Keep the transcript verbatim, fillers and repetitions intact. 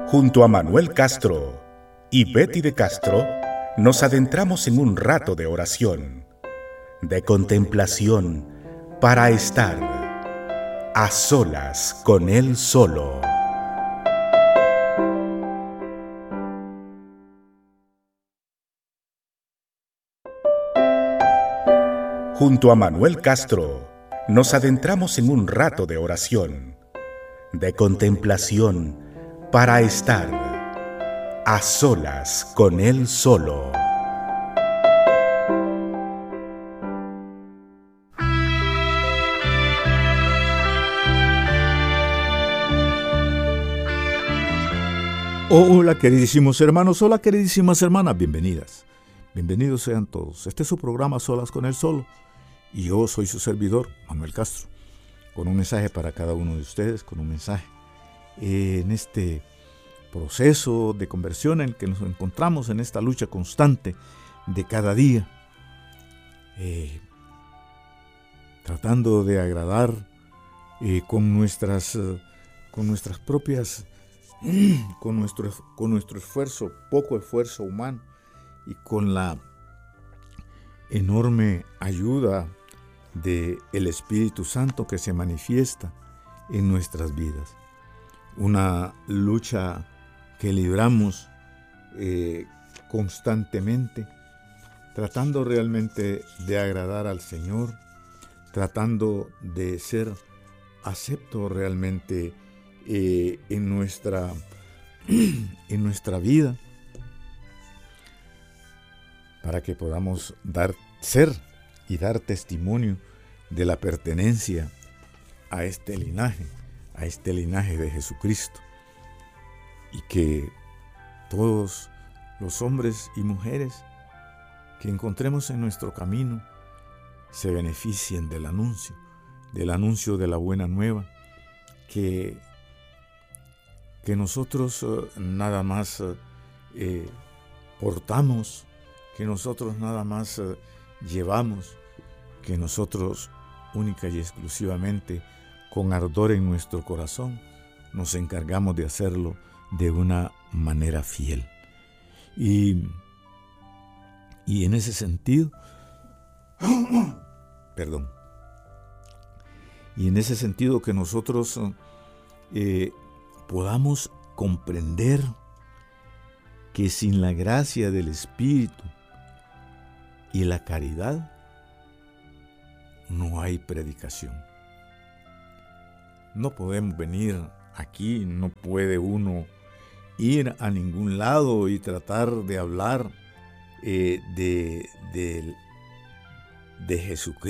Junto a Manuel Castro y Betty de Castro, nos adentramos en un rato de oración, de contemplación, para estar a solas con Él solo. Junto a Manuel Castro, nos adentramos en un rato de oración, de contemplación, para estar a solas con Él solo. Hola queridísimos hermanos, hola queridísimas hermanas, bienvenidas. Bienvenidos sean todos. Este es su programa Solas con Él Solo y yo soy su servidor, Manuel Castro, con un mensaje para cada uno de ustedes, con un mensaje eh, en este proceso de conversión en el que nos encontramos, en esta lucha constante de cada día, eh, tratando de agradar eh, con nuestras, eh, con nuestras propias Con nuestro, con nuestro esfuerzo, poco esfuerzo humano y con la enorme ayuda del Espíritu Santo que se manifiesta en nuestras vidas. Una lucha que libramos eh, constantemente, tratando realmente de agradar al Señor, tratando de ser acepto realmente Eh, en nuestra en nuestra vida, para que podamos dar ser y dar testimonio de la pertenencia a este linaje, a este linaje de Jesucristo, y que todos los hombres y mujeres que encontremos en nuestro camino se beneficien del anuncio, del anuncio de la buena nueva, que que nosotros uh, nada más uh, eh, portamos, que nosotros nada más uh, llevamos, que nosotros única y exclusivamente, con ardor en nuestro corazón, nos encargamos de hacerlo de una manera fiel. Y, y en ese sentido, perdón, y en ese sentido que nosotros uh, eh, podamos comprender que sin la gracia del Espíritu y la caridad no hay predicación. No podemos venir aquí, no puede uno ir a ningún lado y tratar de hablar eh, de, de, de Jesucristo